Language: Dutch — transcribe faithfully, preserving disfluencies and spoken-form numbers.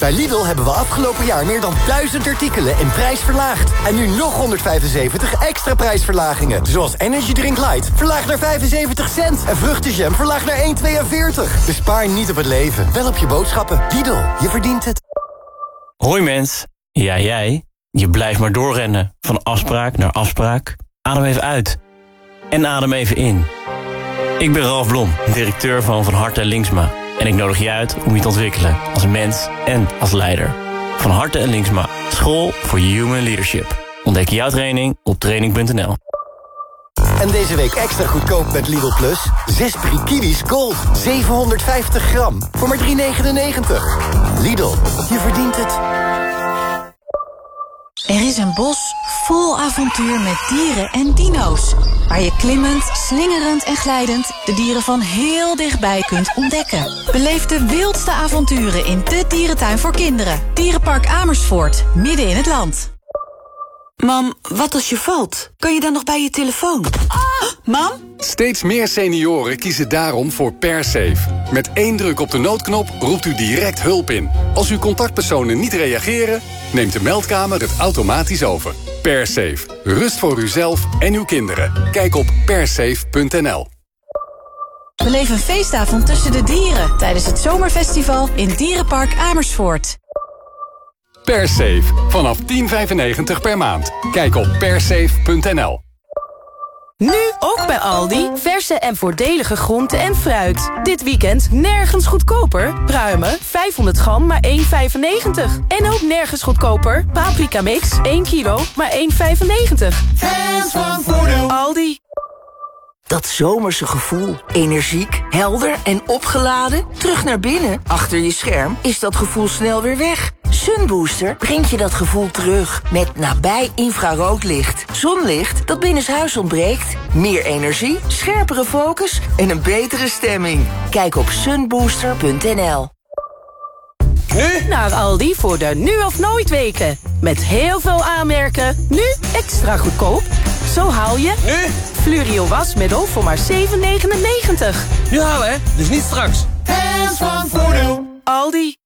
Bij Lidl hebben we afgelopen jaar meer dan duizend artikelen in prijs verlaagd. En nu nog honderdvijfenzeventig extra prijsverlagingen. Zoals Energy Drink Light, verlaagd naar vijfenzeventig cent. En vruchtenjam, verlaagd naar één komma tweeënveertig. Bespaar niet op het leven, wel op je boodschappen. Lidl, je verdient het. Hoi mens, ja jij, je blijft maar doorrennen. Van afspraak naar afspraak. Adem even uit. En adem even in. Ik ben Ralf Blom, directeur van Van Harte en Linksma. En ik nodig je uit om je te ontwikkelen als mens en als leider. Van Harte en Linksma, school voor human leadership. Ontdek jouw training op training punt n l. En deze week extra goedkoop met Lidl Plus. Zes Prikidis Gold, zevenhonderdvijftig gram, voor maar drie negenennegentig. Lidl, je verdient het. Er is een bos vol avontuur met dieren en dino's. Waar je klimmend, slingerend en glijdend de dieren van heel dichtbij kunt ontdekken. Beleef de wildste avonturen in de dierentuin voor kinderen. Dierenpark Amersfoort, midden in het land. Mam, wat als je valt? Kan je dan nog bij je telefoon? Ah, mam? Steeds meer senioren kiezen daarom voor PerSafe. Met één druk op de noodknop roept u direct hulp in. Als uw contactpersonen niet reageren, neemt de meldkamer het automatisch over. PerSafe. Rust voor uzelf en uw kinderen. Kijk op persafe punt n l. Beleef een feestavond tussen de dieren tijdens het zomerfestival in Dierenpark Amersfoort. PerSafe. Vanaf tien vijfennegentig per maand. Kijk op persafe punt n l. Nu ook bij Aldi. Verse en voordelige groenten en fruit. Dit weekend nergens goedkoper. Pruimen vijfhonderd gram, maar één vijfennegentig. En ook nergens goedkoper. Paprika mix, één kilo, maar één vijfennegentig. Hands van Voordeel. Aldi. Dat zomerse gevoel. Energiek, helder en opgeladen. Terug naar binnen. Achter je scherm is dat gevoel snel weer weg. Sunbooster brengt je dat gevoel terug. Met nabij infraroodlicht. Zonlicht dat binnenshuis ontbreekt. Meer energie, scherpere focus en een betere stemming. Kijk op sunbooster punt n l. Nu naar Aldi voor de nu of nooit weken. Met heel veel aanmerken. Nu extra goedkoop. Zo haal je... Nu? Fluorio wasmiddel voor maar zeven negenennegentig. Nu halen, hè? Dus niet straks. Hands van Voordeel. Aldi.